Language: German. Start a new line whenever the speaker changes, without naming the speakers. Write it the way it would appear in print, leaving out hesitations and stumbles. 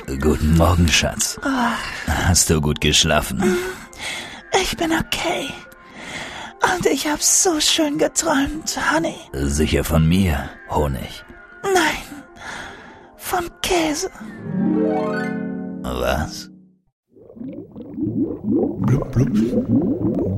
Guten Morgen, Schatz. Hast du gut geschlafen?
Ich bin okay. Und ich hab so schön geträumt, Honey.
Sicher von mir, Honig.
Nein, von Käse.
Was?
Blub, blub.